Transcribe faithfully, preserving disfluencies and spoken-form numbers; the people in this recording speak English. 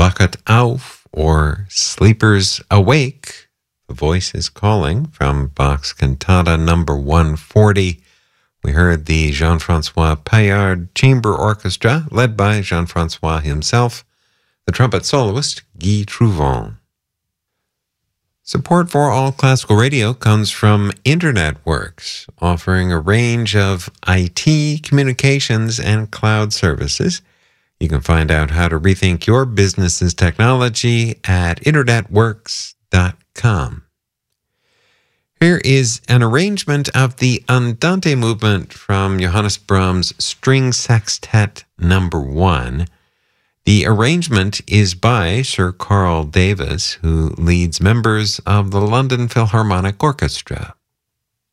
Wachet Auf, or Sleepers Awake. The Voice is Calling from Bach's Cantata number one forty. We heard the Jean-Francois Paillard Chamber Orchestra, led by Jean-Francois himself, the trumpet soloist Guy Trouvon. Support for All Classical Radio comes from InternetWorks, offering a range of I T, communications, and cloud services. You can find out how to rethink your business's technology at internetworks dot com. Here is an arrangement of the Andante movement from Johannes Brahms' String Sextet number one. The arrangement is by Sir Carl Davis, who leads members of the London Philharmonic Orchestra.